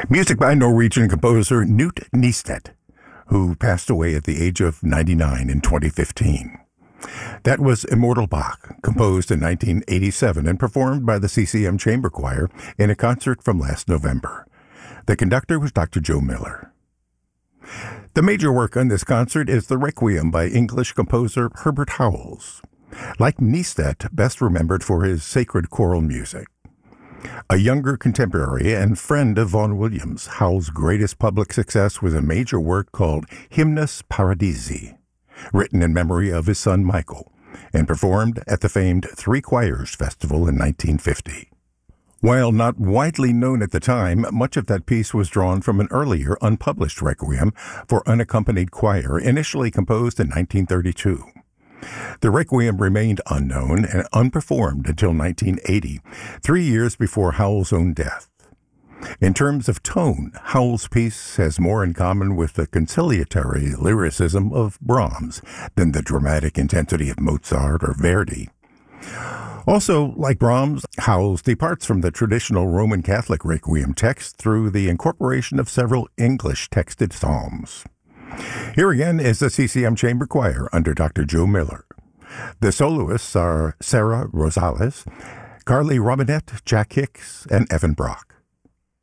Music by Norwegian composer Knut Nystedt, who passed away at the age of 99 in 2015. That was Immortal Bach, composed in 1987 and performed by the CCM Chamber Choir in a concert from last November. The conductor was Dr. Joe Miller. The major work on this concert is the Requiem by English composer Herbert Howells, like Nystedt, best remembered for his sacred choral music. A younger contemporary and friend of Vaughan Williams, Howells' greatest public success was a major work called Hymnus Paradisi, written in memory of his son Michael, and performed at the famed Three Choirs Festival in 1950. While not widely known at the time, much of that piece was drawn from an earlier unpublished requiem for unaccompanied choir, initially composed in 1932. The requiem remained unknown and unperformed until 1980, 3 years before Howells' own death. In terms of tone, Howells' piece has more in common with the conciliatory lyricism of Brahms than the dramatic intensity of Mozart or Verdi. Also, like Brahms, Howells departs from the traditional Roman Catholic requiem text through the incorporation of several English-texted psalms. Here again is the CCM Chamber Choir under Dr. Joe Miller. The soloists are Sarah Rosales, Carly Robinette, Jack Hicks, and Evan Brock.